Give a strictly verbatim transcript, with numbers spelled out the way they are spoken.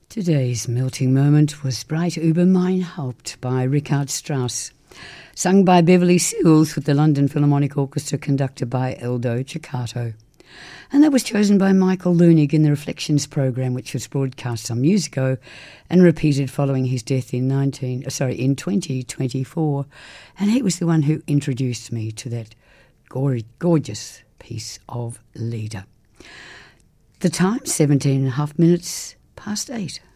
Today's melting moment was Breit über mein Haupt by Richard Strauss, sung by Beverly Seals with the London Philharmonic Orchestra conducted by Eldo Ceccato. And that was chosen by Michael Leunig in the Reflections programme, which was broadcast some years ago and repeated following his death in nineteen sorry in twenty twenty-four. And he was the one who introduced me to that gorgeous piece of Lieder. The time, seventeen and a half minutes past eight.